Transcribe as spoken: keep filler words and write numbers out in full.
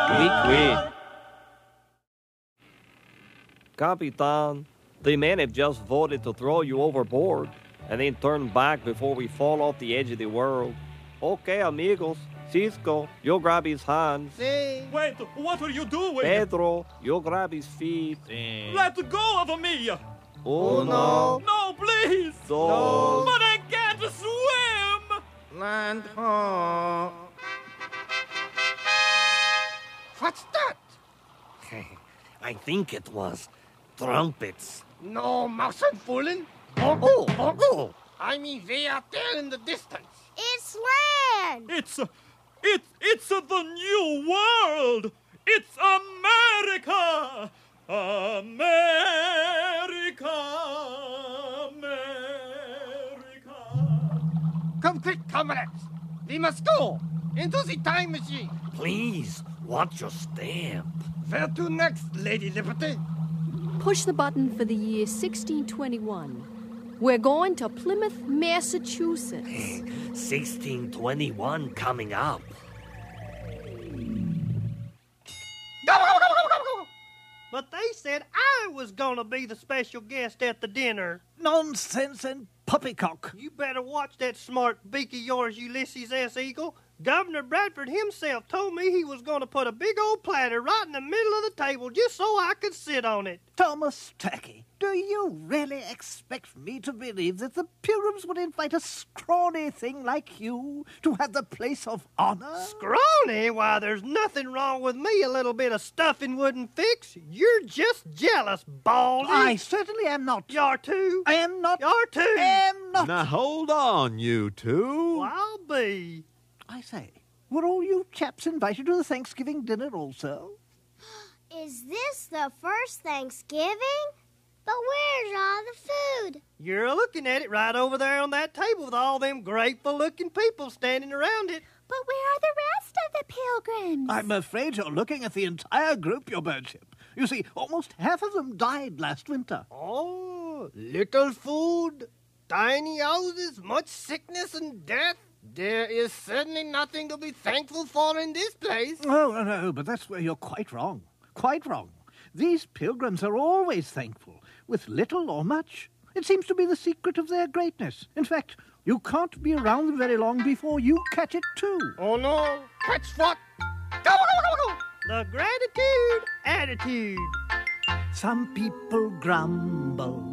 Quick, quick. Capitan, the men have just voted to throw you overboard and then turn back before we fall off the edge of the world. Okay, amigos. Cisco, you'll grab his hands. Sí. Wait, what are you doing? Pedro, you'll grab his feet. Let go of me! Uno, No, please! dos. But I can't swim! Land ho. What's that? I think it was trumpets. No mouse and fooling. Oh, Oh, oh. oh. I mean, they are there in the distance. It's land! It's, it's, it's the new world! It's America! America! America! Come quick, comrades. We must go into the time machine. Please, watch your step. Where to next, Lady Liberty? Push the button for the year sixteen twenty-one. We're going to Plymouth, Massachusetts. sixteen twenty-one coming up. Go, go, go, go, go, go. But they said I was gonna be the special guest at the dinner. Nonsense and poppycock. You better watch that smart beak of yours, Ulysses S. Eagle. Governor Bradford himself told me he was gonna put a big old platter right in the middle of the table just so I could sit on it. Thomas Tacky, do you really expect me to believe that the Pilgrims would invite a scrawny thing like you to have the place of honor? Scrawny? Why, there's nothing wrong with me. A little bit of stuffing wouldn't fix. You're just jealous, Baldy. I certainly am not. You're too. I am not. You're too. am not. Now hold on, you two. Well, I'll be. I say, were all you chaps invited to the Thanksgiving dinner also? Is this the first Thanksgiving? But where's all the food? You're looking at it right over there on that table with all them grateful-looking people standing around it. But where are the rest of the pilgrims? I'm afraid you're looking at the entire group, your birdship. You see, almost half of them died last winter. Oh, little food, tiny houses, much sickness and death. There is certainly nothing to be thankful for in this place. Oh, no, no, but that's where you're quite wrong. Quite wrong. These pilgrims are always thankful, with little or much. It seems to be the secret of their greatness. In fact, you can't be around them very long before you catch it too. Oh, no. Catch what? Go, go, go, go. The gratitude attitude. Some people grumble.